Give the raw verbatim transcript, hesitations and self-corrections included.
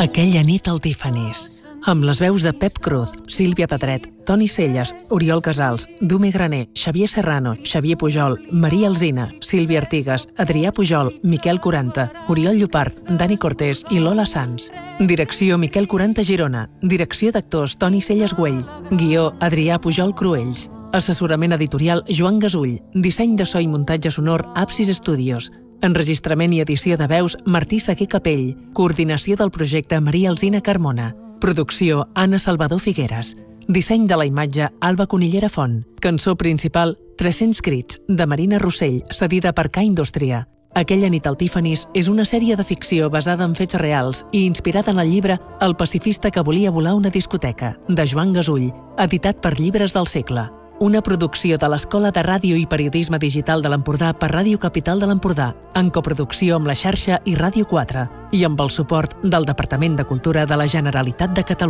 Aquella nit al Tiffany's, amb les veus de Pep Cruz, Sílvia Pedret, Toni Celles, Oriol Casals, Dume Graner, Xavier Serrano, Xavier Pujol, Maria Alsina, Sílvia Artigas, Adrià Pujol, Miquel Quaranta, Oriol Llopart, Dani Cortés i Lola Sanz. Direcció Miquel Quaranta Girona. Direcció d'actors Toni Celles Güell. Guió Adrià Pujol Cruells. Assessorament editorial Joan Gasull. Disseny de so i muntatge sonor Apsis Studios. Enregistrament i edició de veus Martí Seguer Capell. Coordinació del projecte Maria Alsina Carmona. Producció Anna Salvador Figueres. Disseny de la imatge Alba Conillera Font. Cançó principal tres-cents crits de Marina Rossell, cedida per K Indústria. Aquella nit al Tiffany's és una sèrie de ficció basada en fets reals i inspirada en el llibre El pacifista que volia volar una discoteca, de Joan Gasull, editat per Llibres del Segle. Una producció de l'Escola de Ràdio i Periodisme Digital de l'Empordà per Ràdio Capital de l'Empordà, en coproducció amb la xarxa i Ràdio quatre, i amb el suport del Departament de Cultura de la Generalitat de Catalunya.